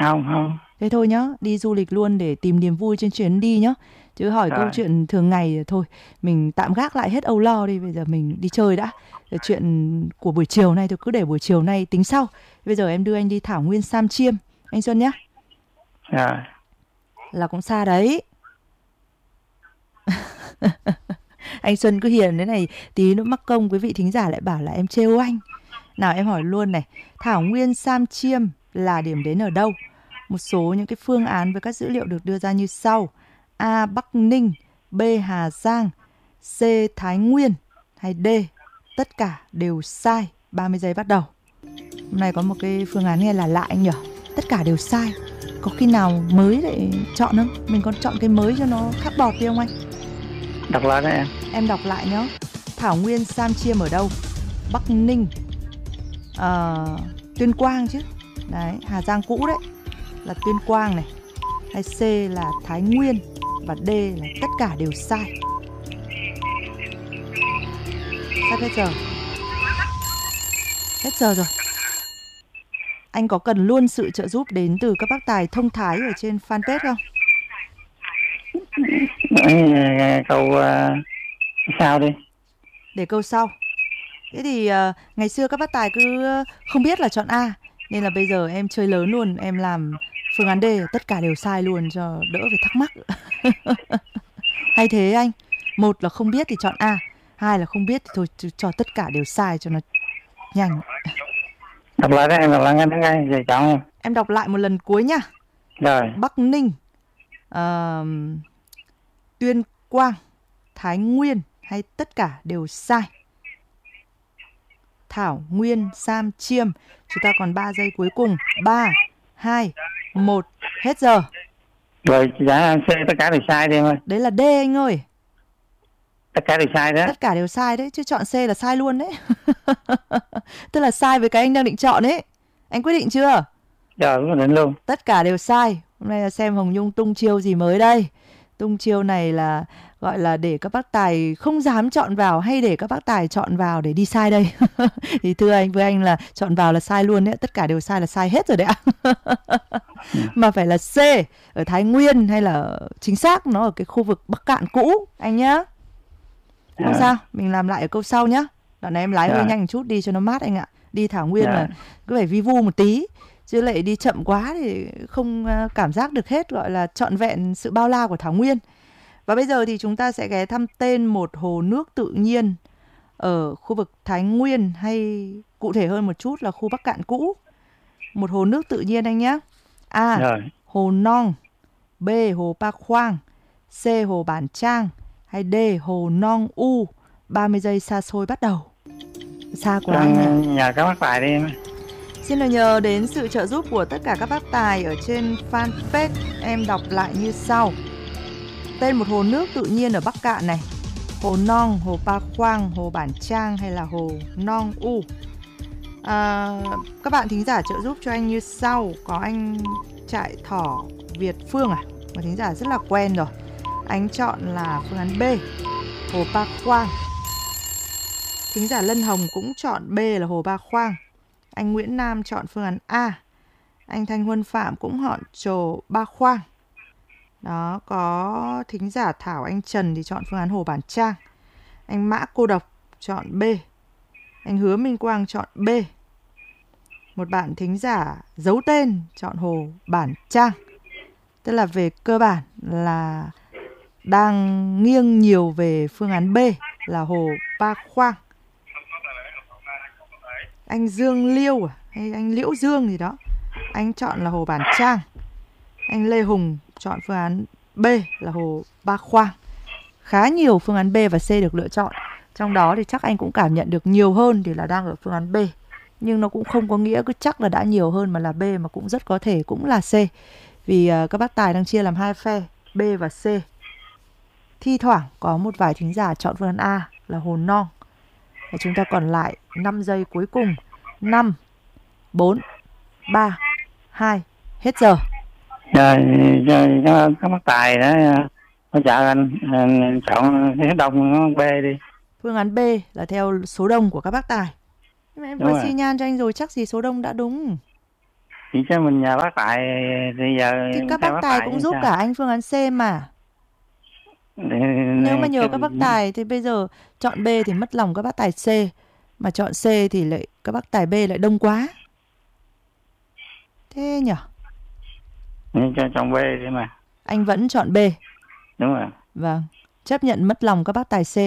Không, không. Thế thôi nhá, đi du lịch luôn để tìm niềm vui trên chuyến đi nhá. Chứ hỏi câu Rồi. chuyện thường ngày thì thôi, mình tạm gác lại hết âu lo đi, bây giờ mình đi chơi đã. Rồi chuyện của buổi chiều nay tôi cứ để buổi chiều nay tính sau. Bây giờ em đưa anh đi Thảo Nguyên Sam Chiêm, anh Xuân nhá. Rồi. Là cũng xa đấy. Anh Xuân cứ hiền thế này, tí nữa mắc công quý vị thính giả lại bảo là em trêu anh. Nào em hỏi luôn này, Thảo Nguyên Sam Chiêm là điểm đến ở đâu? Một số những cái phương án với các dữ liệu được đưa ra như sau. A. Bắc Ninh, B. Hà Giang, C. Thái Nguyên hay D. Tất cả đều sai. 30 giây bắt đầu. Hôm nay có một cái phương án nghe là lạ anh nhỉ? Tất cả đều sai. Có khi nào mới để chọn không? Mình còn chọn cái mới cho nó khác bọt đi không anh? Đọc lại đó em. Em đọc lại nhé. Thảo Nguyên Sam Chiêm ở đâu? Bắc Ninh, Tuyên Quang chứ. Đấy, Hà Giang cũ đấy là Tuyên Quang này. Hay C là Thái Nguyên. Và D là tất cả đều sai. Sắp hết giờ. Hết giờ rồi. Anh có cần luôn sự trợ giúp đến từ các bác tài thông thái ở trên fanpage không? Câu sau đi. Để câu sau. Thế thì ngày xưa các bác tài cứ không biết là chọn A, nên là bây giờ em chơi lớn luôn, em làm phương án D tất cả đều sai luôn cho đỡ phải thắc mắc. Hay thế anh. Một là không biết thì chọn A, hai là không biết thì thôi cho tất cả đều sai cho nó nhanh. Đọc lại đó em, đọc lại ngay rồi chọn em. Em đọc lại một lần cuối nhá. Rồi. Bắc Ninh, Tuyên Quang, Thái Nguyên hay tất cả đều sai? Thảo Nguyên Sam Chiêm. Chúng ta còn 3 giây cuối cùng. 3, 2, 1. Hết giờ. Rồi trả C tất cả đều sai đi em ơi. Đấy là D anh ơi. Tất cả đều sai đó. Tất cả đều sai đấy. Chứ chọn C là sai luôn đấy. Tức là sai với cái anh đang định chọn ấy. Anh quyết định chưa? Rồi quyết định luôn. Tất cả đều sai. Hôm nay là xem Hồng Nhung tung chiêu gì mới đây. Tung chiêu này là gọi là để các bác tài không dám chọn vào hay để các bác tài chọn vào để đi sai đây? Thì thưa anh với anh là chọn vào là sai luôn đấy. Tất cả đều sai là sai hết rồi đấy ạ. Mà phải là C ở Thái Nguyên hay là chính xác nó ở cái khu vực Bắc Cạn cũ anh nhá. Không sao, mình làm lại ở câu sau nhá. Đoạn này em lái hơi nhanh một chút đi cho nó mát anh ạ. Đi Thảo Nguyên là cứ phải vi vu một tí, chứ lại đi chậm quá thì không cảm giác được hết gọi là trọn vẹn sự bao la của Thảo Nguyên. Và bây giờ thì chúng ta sẽ ghé thăm tên một hồ nước tự nhiên ở khu vực Thái Nguyên, hay cụ thể hơn một chút là khu Bắc Cạn cũ. Một hồ nước tự nhiên anh nhé. A. Hồ Nong, B. Hồ Pa Khoang, C. Hồ Bản Trang hay D. Hồ Nong U. 30 giây xa xôi bắt đầu. Xa quá anh nhờ các bác tài đi em. Xin được nhờ đến sự trợ giúp của tất cả các bác tài ở trên fanpage. Em đọc lại như sau. Tên một hồ nước tự nhiên ở Bắc Cạn này: Hồ Nong, Hồ Pa Khoang, Hồ Bản Trang hay là Hồ Nong U. Các bạn thính giả trợ giúp cho anh như sau. Có anh Trại Thỏ Việt Phương một thính giả rất là quen rồi. Anh chọn là phương án B, Hồ Pa Khoang. Thính giả Lân Hồng cũng chọn B là Hồ Pa Khoang. Anh Nguyễn Nam chọn phương án A. Anh Thanh Huân Phạm cũng chọn Hồ Pa Khoang. Đó, có thính giả Thảo Anh Trần thì chọn phương án Hồ Bản Trang. Anh Mã Cô Độc chọn B. Anh Hứa Minh Quang chọn B. Một bạn thính giả giấu tên chọn Hồ Bản Trang. Tức là về cơ bản là đang nghiêng nhiều về phương án B là Hồ Pa Khoang. Anh Dương Liêu hay anh Liễu Dương gì đó, anh chọn là Hồ Bản Trang. Anh Lê Hùng chọn phương án B là Hồ Pa Khoang. Khá nhiều phương án B và C được lựa chọn. Trong đó thì chắc anh cũng cảm nhận được nhiều hơn thì là đang ở phương án B. Nhưng nó cũng không có nghĩa cứ chắc là đã nhiều hơn mà là B, mà cũng rất có thể cũng là C. Vì các bác tài đang chia làm hai phe, B và C. Thi thoảng có một vài thính giả chọn phương án A là Hồ Non. Và chúng ta còn lại 5 giây cuối cùng. 5, 4, 3, 2, hết giờ. Rồi, các bác tài đó hỗ trợ anh chọn cái đông B đi. Phương án B là theo số đông của các bác tài. Nhưng mà em vừa xi nhan cho anh rồi, chắc gì số đông đã đúng. Thì cho mình nhờ bác Tài thì giờ Thì các theo bác tài cũng giúp sao? cả anh phương án C mà. Nếu mà nhờ các bác tài thì bây giờ chọn B thì mất lòng các bác tài C, mà chọn C thì lại các bác tài B lại đông quá. Thế nhở? Cho chọn B đi mà. Anh vẫn chọn B. Đúng rồi. Vâng, chấp nhận mất lòng các bác tài C.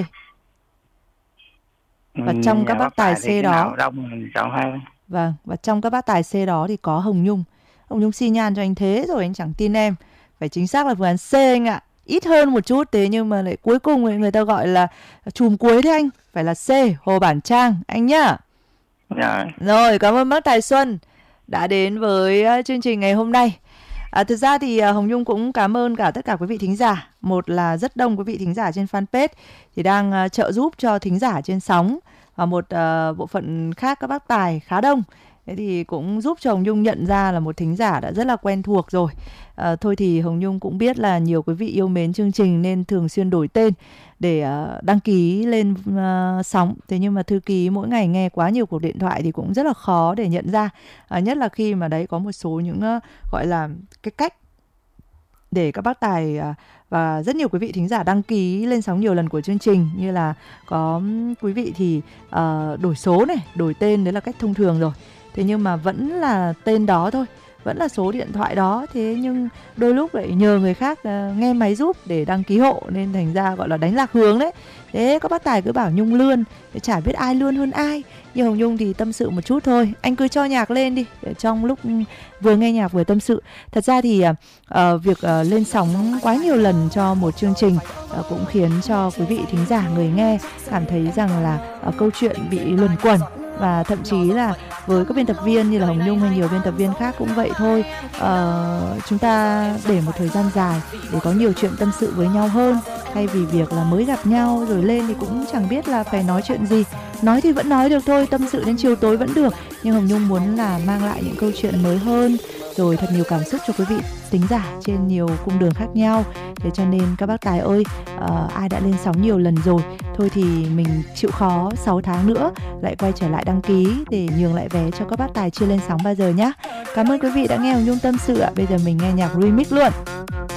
Và trong các bác tài C đó đông mình chọn hai. Vâng, và trong các bác tài C đó thì có Hồng Nhung. Hồng Nhung xi nhan cho anh thế rồi anh chẳng tin em. Phải chính xác là phương án C anh ạ. Ít hơn một chút thế nhưng mà lại cuối cùng người ta gọi là chùm cuối thế anh. Phải là C, Hồ Bản Trang anh nhá. Rồi, cảm ơn bác Tài Xuân đã đến với chương trình ngày hôm nay. Thực ra thì Hồng Nhung cũng cảm ơn cả tất cả quý vị thính giả. Một là rất đông quý vị thính giả trên fanpage thì đang trợ giúp cho thính giả trên sóng. Và một bộ phận khác các bác tài khá đông. Thế thì cũng giúp cho Hồng Nhung nhận ra là một thính giả đã rất là quen thuộc rồi. Thôi thì Hồng Nhung cũng biết là nhiều quý vị yêu mến chương trình nên thường xuyên đổi tên để đăng ký lên sóng. Thế nhưng mà thư ký mỗi ngày nghe quá nhiều cuộc điện thoại thì cũng rất là khó để nhận ra. Nhất là khi mà đấy có một số những gọi là cái cách để các bác tài và rất nhiều quý vị thính giả đăng ký lên sóng nhiều lần của chương trình. Như là có quý vị thì đổi số này, đổi tên, đấy là cách thông thường rồi. Thế nhưng mà vẫn là tên đó thôi, vẫn là số điện thoại đó. Thế nhưng đôi lúc lại nhờ người khác nghe máy giúp để đăng ký hộ, nên thành ra gọi là đánh lạc hướng đấy. Thế các bác tài cứ bảo Nhung lươn, chả biết ai lươn hơn ai. Nhưng Hồng Nhung thì tâm sự một chút thôi. Anh cứ cho nhạc lên đi, để trong lúc vừa nghe nhạc vừa tâm sự. Thật ra thì việc lên sóng quá nhiều lần cho một chương trình cũng khiến cho quý vị thính giả, người nghe cảm thấy rằng là câu chuyện bị luẩn quẩn. Và thậm chí là với các biên tập viên như là Hồng Nhung hay nhiều biên tập viên khác cũng vậy thôi. Chúng ta để một thời gian dài để có nhiều chuyện tâm sự với nhau hơn, thay vì việc là mới gặp nhau rồi lên thì cũng chẳng biết là phải nói chuyện gì. Nói thì vẫn nói được thôi, tâm sự đến chiều tối vẫn được. Nhưng Hồng Nhung muốn là mang lại những câu chuyện mới hơn, rồi thật nhiều cảm xúc cho quý vị thính giả trên nhiều cung đường khác nhau. Thế cho nên các bác tài ơi, ai đã lên sóng nhiều lần rồi, thôi thì mình chịu khó 6 tháng nữa lại quay trở lại đăng ký để nhường lại vé cho các bác tài chưa lên sóng bao giờ nhé. Cảm ơn quý vị đã nghe Hồng Nhung tâm sự ạ. Bây giờ mình nghe nhạc remix luôn.